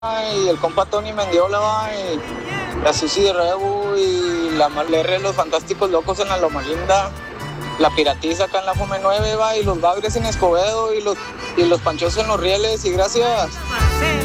y el compa Tony Mendiola, va, y la Susi de Rebu, y la Marlerre, los Fantásticos Locos en la Loma Linda, la Piratiza acá en la Fome 9, va, y los Bagres en Escobedo, y los Panchos en los Rieles, y gracias.